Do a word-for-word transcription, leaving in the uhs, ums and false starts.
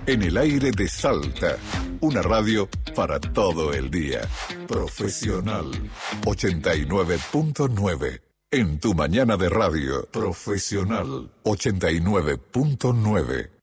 En el aire de Salta, una radio para todo el día. Profesional ochenta y nueve punto nueve. En tu mañana de radio. Profesional ochenta y nueve punto nueve.